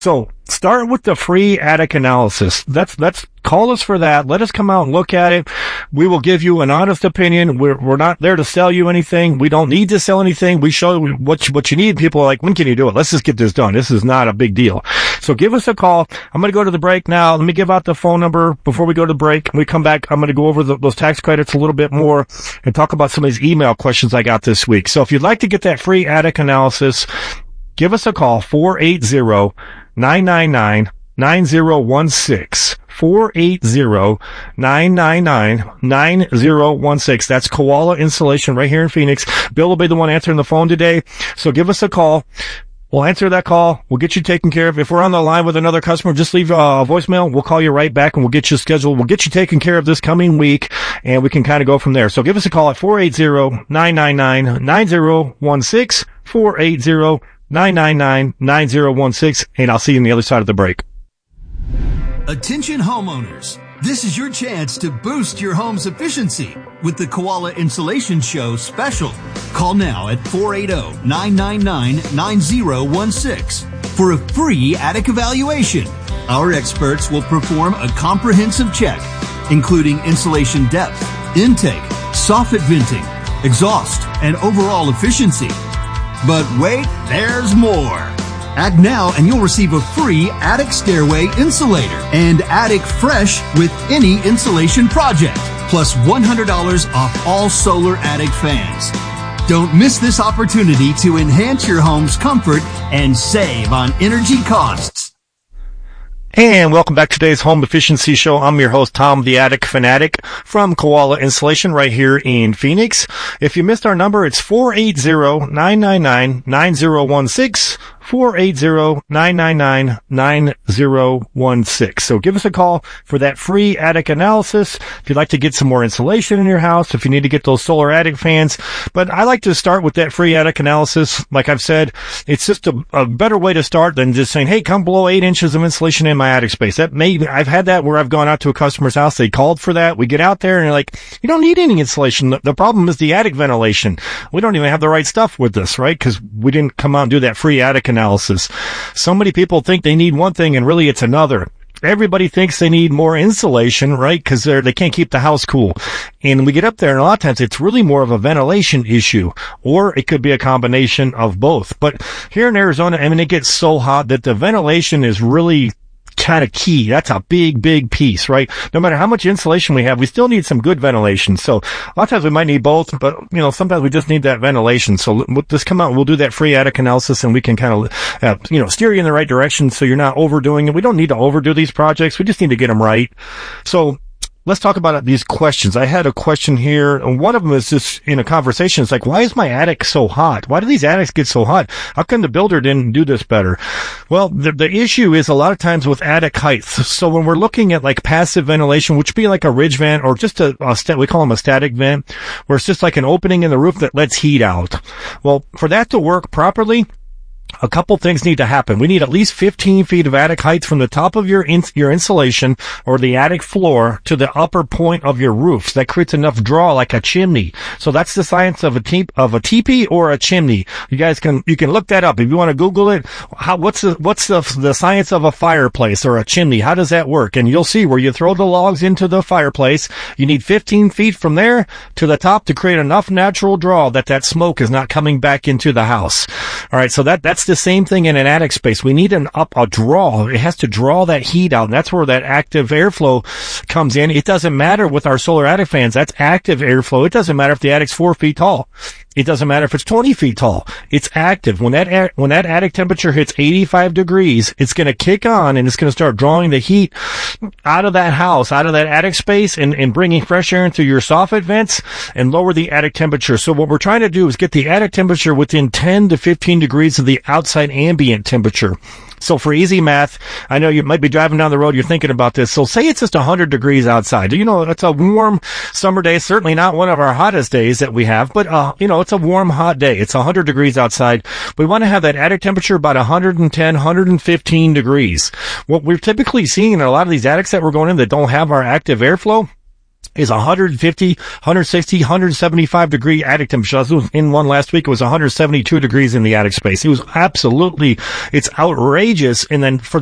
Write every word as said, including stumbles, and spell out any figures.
So start with the free attic analysis. That's, that's, call us for that. Let us come out and look at it. We will give you an honest opinion. We're, we're not there to sell you anything. We don't need to sell anything. We show you what you, what you need. People are like, when can you do it? Let's just get this done. This is not a big deal. So give us a call. I'm going to go to the break now. Let me give out the phone number before we go to the break. When we come back, I'm going to go over the, those tax credits a little bit more and talk about some of these email questions I got this week. So if you'd like to get that free attic analysis, give us a call, four eight zero, nine nine nine, nine zero one six. four eight zero, nine nine nine, nine zero one six. That's Koala Insulation right here in Phoenix. Bill will be the one answering the phone today. So give us a call. We'll answer that call. We'll get you taken care of. If we're on the line with another customer, just leave a voicemail. We'll call you right back and we'll get you scheduled. We'll get you taken care of this coming week and we can kind of go from there. So give us a call at four eight zero, nine nine nine, nine zero one six, four eight zero, nine nine nine, nine zero one six, and I'll see you on the other side of the break. Attention homeowners. This is your chance to boost your home's efficiency with the Koala Insulation Show special. Call now at four eight zero, nine nine nine, nine zero one six for a free attic evaluation. Our experts will perform a comprehensive check, including insulation depth, intake, soffit venting, exhaust, and overall efficiency. But wait, there's more. Act now and you'll receive a free attic stairway insulator and attic fresh with any insulation project, plus one hundred dollars off all solar attic fans. Don't miss this opportunity to enhance your home's comfort and save on energy costs. And welcome back to today's Home Efficiency Show. I'm your host, Tom the Attic Fanatic from Koala Insulation right here in Phoenix. If you missed our number, it's four eight zero, nine nine nine, nine zero one six. four eight zero, nine nine nine, nine zero one six. So give us a call for that free attic analysis if you'd like to get some more insulation in your house, if you need to get those solar attic fans. But I like to start with that free attic analysis. Like I've said, it's just a, a better way to start than just saying, hey, come below eight inches of insulation in my attic space. That may, I've had that where I've gone out to a customer's house. They called for that. We get out there and they're like, you don't need any insulation. The, the problem is the attic ventilation. We don't even have the right stuff with this, right? Because we didn't come out and do that free attic analysis. So many people think they need one thing and really it's another. Everybody thinks they need more insulation, right? Because they're, they can't keep the house cool. And we get up there and a lot of times it's really more of a ventilation issue, or it could be a combination of both. But here in Arizona, I mean, it gets so hot that the ventilation is really kind of key. That's a big, big piece, right? No matter how much insulation we have, we still need some good ventilation. So a lot of times we might need both, but you know, sometimes we just need that ventilation. So we'll just come out and we'll do that free attic analysis and we can kind of, uh, you know, steer you in the right direction so you're not overdoing it. We don't need to overdo these projects. We just need to get them right. So let's talk about these questions. I had a question here, and one of them is just in a conversation. It's like, why is my attic so hot? Why do these attics get so hot? How come the builder didn't do this better? Well, the, the issue is a lot of times with attic heights. So when we're looking at like passive ventilation, which would be like a ridge vent or just a, a st- we call them a static vent, where it's just like an opening in the roof that lets heat out. Well, for that to work properly, a couple things need to happen. We need at least fifteen feet of attic height from the top of your ins- your insulation or the attic floor to the upper point of your roof. So that creates enough draw like a chimney. So that's the science of a te- of a teepee or a chimney. You guys can you can look that up if you want to Google it. How what's the what's the the science of a fireplace or a chimney? How does that work? And you'll see where you throw the logs into the fireplace. You need fifteen feet from there to the top to create enough natural draw that that smoke is not coming back into the house. All right, so that that's the same thing in an attic space. We need an up a draw. It has to draw that heat out, and that's where that active airflow comes in. It doesn't matter with our solar attic fans. That's active airflow. It doesn't matter if the attic's four feet tall. It doesn't matter if it's twenty feet tall. It's active. When that when that attic temperature hits eighty-five degrees, it's going to kick on and it's going to start drawing the heat out of that house, out of that attic space, and, and bringing fresh air into your soffit vents and lower the attic temperature. So what we're trying to do is get the attic temperature within ten to fifteen degrees of the outside ambient temperature. So for easy math, I know you might be driving down the road, you're thinking about this. So say it's just one hundred degrees outside. You know, it's a warm summer day, certainly not one of our hottest days that we have, but, uh, you know, it's a warm, hot day. It's one hundred degrees outside. We want to have that attic temperature about one hundred ten, one hundred fifteen degrees. What we're typically seeing in a lot of these attics that we're going in that don't have our active airflow is one fifty, one sixty, one seventy-five degree attic temperature. I was in one last week. It was one seventy-two degrees in the attic space. It was absolutely, it's outrageous. And then for